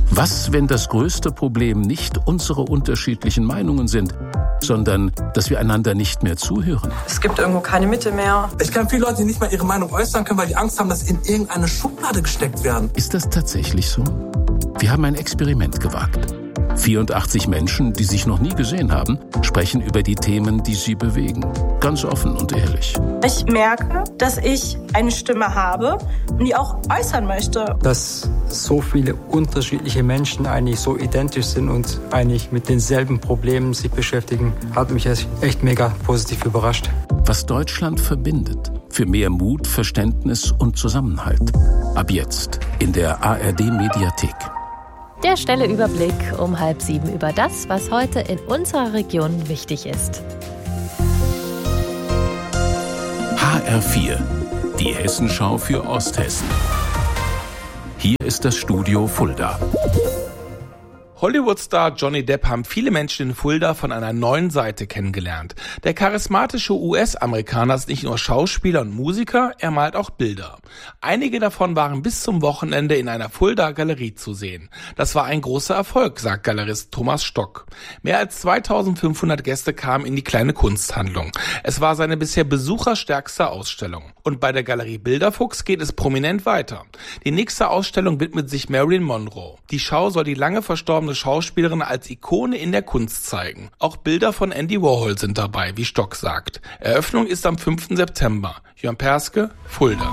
Was, wenn das größte Problem nicht unsere unterschiedlichen Meinungen sind, sondern dass wir einander nicht mehr zuhören? Es gibt irgendwo keine Mitte mehr. Ich kenne viele Leute, die nicht mal ihre Meinung äußern können, weil die Angst haben, dass sie in irgendeine Schublade gesteckt werden. Ist das tatsächlich so? Wir haben ein Experiment gewagt. 84 Menschen, die sich noch nie gesehen haben, sprechen über die Themen, die sie bewegen. Ganz offen und ehrlich. Ich merke, dass ich eine Stimme habe und die auch äußern möchte. Dass so viele unterschiedliche Menschen eigentlich so identisch sind und eigentlich mit denselben Problemen sich beschäftigen, hat mich echt mega positiv überrascht. Was Deutschland verbindet. Für mehr Mut, Verständnis und Zusammenhalt. Ab jetzt in der ARD-Mediathek. Der schnelle Überblick um 6:30 über das, was heute in unserer Region wichtig ist. HR4, die Hessenschau für Osthessen. Hier ist das Studio Fulda. Hollywood-Star Johnny Depp haben viele Menschen in Fulda von einer neuen Seite kennengelernt. Der charismatische US-Amerikaner ist nicht nur Schauspieler und Musiker, er malt auch Bilder. Einige davon waren bis zum Wochenende in einer Fulda-Galerie zu sehen. Das war ein großer Erfolg, sagt Galerist Thomas Stock. Mehr als 2500 Gäste kamen in die kleine Kunsthandlung. Es war seine bisher besucherstärkste Ausstellung. Und bei der Galerie Bilderfuchs geht es prominent weiter. Die nächste Ausstellung widmet sich Marilyn Monroe. Die Schau soll die lange verstorbene Schauspielerin als Ikone in der Kunst zeigen. Auch Bilder von Andy Warhol sind dabei, wie Stock sagt. Eröffnung ist am 5. September. Jörn Perske, Fulda.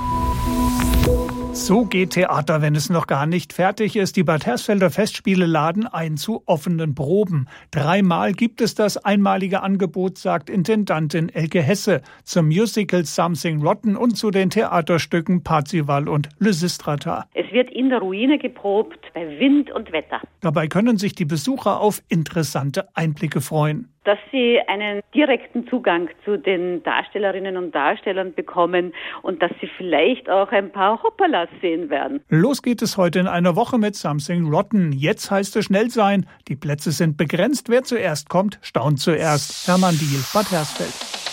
So geht Theater, wenn es noch gar nicht fertig ist. Die Bad Hersfelder Festspiele laden ein zu offenen Proben. 3-mal gibt es das einmalige Angebot, sagt Intendantin Elke Hesse, zum Musical Something Rotten und zu den Theaterstücken Parzival und Lysistrata. Es wird in der Ruine geprobt, bei Wind und Wetter. Dabei können sich die Besucher auf interessante Einblicke freuen. Dass sie einen direkten Zugang zu den Darstellerinnen und Darstellern bekommen und dass sie vielleicht auch ein paar Hoppalas sehen werden. Los geht es heute in einer Woche mit Something Rotten. Jetzt heißt es schnell sein. Die Plätze sind begrenzt. Wer zuerst kommt, staunt zuerst. Hermann Diehl, Bad Hersfeld.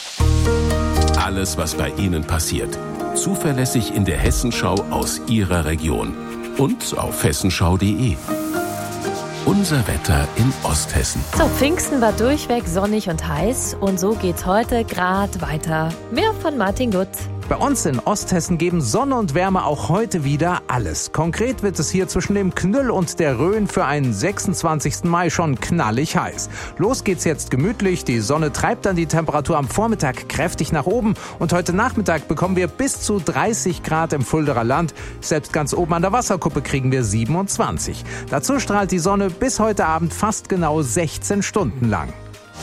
Alles, was bei Ihnen passiert. Zuverlässig in der Hessenschau aus Ihrer Region. Und auf hessenschau.de. Unser Wetter in Osthessen. So, Pfingsten war durchweg sonnig und heiß und so geht's heute grad weiter. Mehr von Martin Gutt. Bei uns in Osthessen geben Sonne und Wärme auch heute wieder alles. Konkret wird es hier zwischen dem Knüll und der Rhön für einen 26. Mai schon knallig heiß. Los geht's jetzt gemütlich. Die Sonne treibt dann die Temperatur am Vormittag kräftig nach oben. Und heute Nachmittag bekommen wir bis zu 30 Grad im Fulderer Land. Selbst ganz oben an der Wasserkuppe kriegen wir 27. Dazu strahlt die Sonne bis heute Abend fast genau 16 Stunden lang.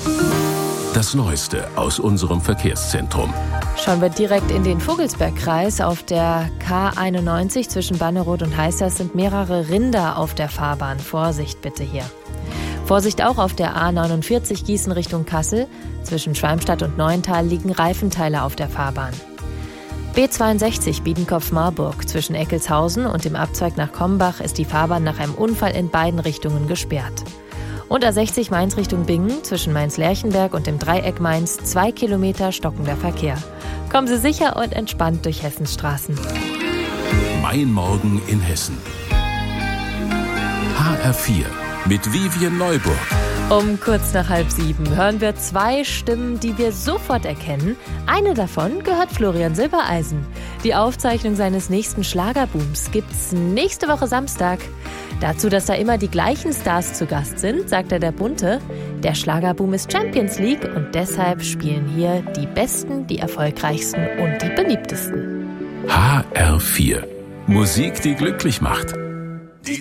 Das Neueste aus unserem Verkehrszentrum. Schauen wir direkt in den Vogelsbergkreis. Auf der K91 zwischen Banneroth und Heißers sind mehrere Rinder auf der Fahrbahn. Vorsicht bitte hier. Vorsicht auch auf der A49 Gießen Richtung Kassel. Zwischen Schwalmstadt und Neuental liegen Reifenteile auf der Fahrbahn. B62 Biedenkopf-Marburg. Zwischen Eckelshausen und dem Abzweig nach Kombach ist die Fahrbahn nach einem Unfall in beiden Richtungen gesperrt. Und A60 Mainz Richtung Bingen, zwischen Mainz-Lerchenberg und dem Dreieck Mainz 2 Kilometer stockender Verkehr. Kommen Sie sicher und entspannt durch Hessens Straßen. Mein Morgen in Hessen. HR4 mit Vivian Neuburg. Um kurz nach 6:30 hören wir 2 Stimmen, die wir sofort erkennen. Eine davon gehört Florian Silbereisen. Die Aufzeichnung seines nächsten Schlagerbooms gibt's nächste Woche Samstag. Dazu, dass da immer die gleichen Stars zu Gast sind, sagt er der Bunte. Der Schlagerboom ist Champions League und deshalb spielen hier die Besten, die Erfolgreichsten und die Beliebtesten. HR4. Musik, die glücklich macht.